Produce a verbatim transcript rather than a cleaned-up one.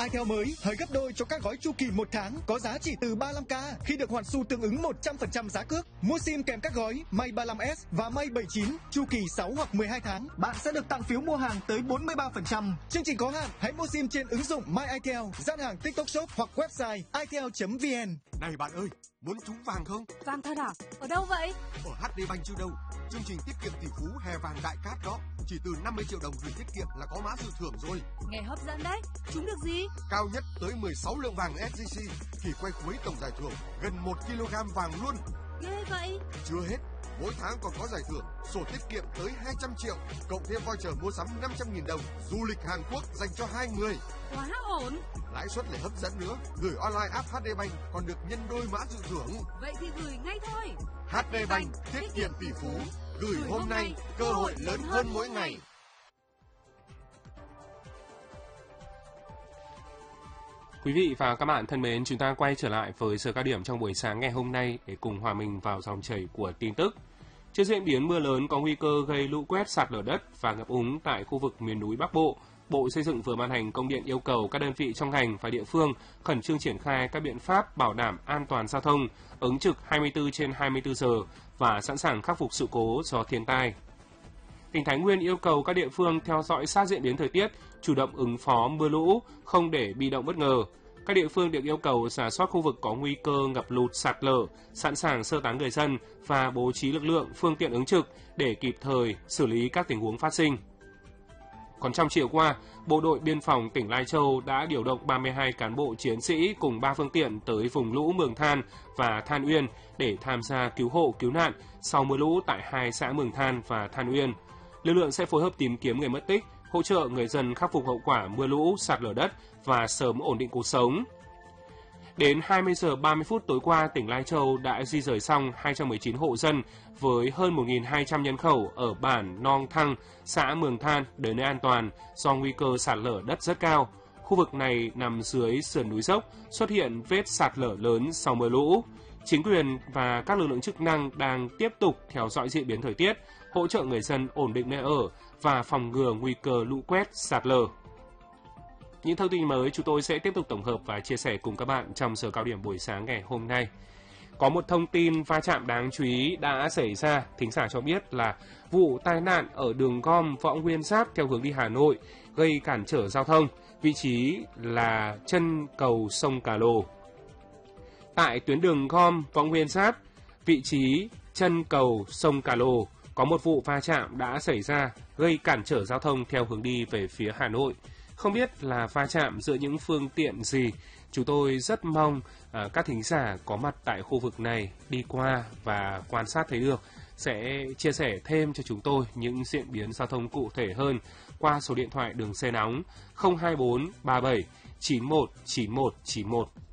itel mới hời gấp đôi cho các gói chu kỳ một tháng có giá chỉ từ ba mươi lăm k khi được hoàn xu tương ứng một trăm phần trăm giá cước. Mua sim kèm các gói May ba mươi lăm S và May bảy mươi chín chu kỳ sáu hoặc mười hai tháng, bạn sẽ được tặng phiếu mua hàng tới bốn mươi ba phần trăm. Chương trình có hạn, hãy mua sim trên ứng dụng My itel, gian hàng TikTok Shop hoặc website itel chấm vn. Này bạn ơi, muốn trúng vàng không? Vàng thật à? Ở đâu vậy? Ở hát đê Bank chứ đâu. Chương trình tiết kiệm tỷ phú hè vàng đại cát đó. Chỉ từ năm mươi triệu đồng gửi tiết kiệm là có mã dự thưởng rồi. Nghe hấp dẫn đấy. Trúng được gì? Cao nhất tới mười sáu lượng vàng ét gi xê. Kỳ quay cuối tổng giải thưởng gần một ki lô gam vàng luôn. Ghê vậy. Chưa hết, mỗi tháng còn có giải thưởng sổ tiết kiệm tới hai trăm triệu, cộng thêm voucher mua sắm năm trăm nghìn đồng, du lịch Hàn Quốc dành cho hai người. Quá ổn. Lãi suất lại hấp dẫn nữa, gửi online app hát đê Bank còn được nhân đôi mã dự thưởng. Vậy thì gửi ngay thôi. hát đê Bank tiết kiệm tỷ phú, gửi hôm nay, cơ hội lớn hơn mỗi ngày. Quý vị và các bạn thân mến, chúng ta quay trở lại với giờ cao điểm trong buổi sáng ngày hôm nay để cùng hòa mình vào dòng chảy của tin tức. Trước diễn biến mưa lớn có nguy cơ gây lũ quét, sạt lở đất và ngập úng tại khu vực miền núi Bắc Bộ, Bộ Xây dựng vừa ban hành công điện yêu cầu các đơn vị trong ngành và địa phương khẩn trương triển khai các biện pháp bảo đảm an toàn giao thông, ứng trực hai mươi tư trên hai mươi tư giờ và sẵn sàng khắc phục sự cố do thiên tai. Tỉnh Thái Nguyên yêu cầu các địa phương theo dõi sát diễn biến thời tiết, chủ động ứng phó mưa lũ, không để bị động bất ngờ. Các địa phương được yêu cầu rà soát khu vực có nguy cơ ngập lụt, sạt lở, sẵn sàng sơ tán người dân và bố trí lực lượng, phương tiện ứng trực để kịp thời xử lý các tình huống phát sinh. Còn trong chiều qua, Bộ đội Biên phòng tỉnh Lai Châu đã điều động ba mươi hai cán bộ chiến sĩ cùng ba phương tiện tới vùng lũ Mường Than và Than Uyên để tham gia cứu hộ, cứu nạn sau mưa lũ tại hai xã Mường Than và Than Uyên. Lực lượng sẽ phối hợp tìm kiếm người mất tích, hỗ trợ người dân khắc phục hậu quả mưa lũ, sạt lở đất và sớm ổn định cuộc sống. Đến hai mươi giờ ba mươi phút tối qua, tỉnh Lai Châu đã di rời xong hai trăm mười chín hộ dân với hơn một nghìn hai trăm nhân khẩu ở bản Nong Thăng, xã Mường Than đến nơi an toàn do nguy cơ sạt lở đất rất cao. Khu vực này nằm dưới sườn núi dốc, xuất hiện vết sạt lở lớn sau mưa lũ. Chính quyền và các lực lượng chức năng đang tiếp tục theo dõi diễn biến thời tiết, hỗ trợ người dân ổn định nơi ở và phòng ngừa nguy cơ lũ quét, sạt lở. Những thông tin mới chúng tôi sẽ tiếp tục tổng hợp và chia sẻ cùng các bạn trong giờ cao điểm buổi sáng ngày hôm nay. Có một thông tin va chạm đáng chú ý đã xảy ra, thính giả cho biết là vụ tai nạn ở đường gom Võ Nguyên Giáp theo hướng đi Hà Nội gây cản trở giao thông, vị trí là chân cầu sông Cà Lồ. Tại tuyến đường gom Võ Nguyên Giáp, vị trí chân cầu sông Cà Lồ, có một vụ va chạm đã xảy ra gây cản trở giao thông theo hướng đi về phía Hà Nội. Không biết là va chạm giữa những phương tiện gì, chúng tôi rất mong uh, các thính giả có mặt tại khu vực này đi qua và quan sát thấy được sẽ chia sẻ thêm cho chúng tôi những diễn biến giao thông cụ thể hơn qua số điện thoại đường dây nóng không hai bốn ba bảy chín một chín một chín một.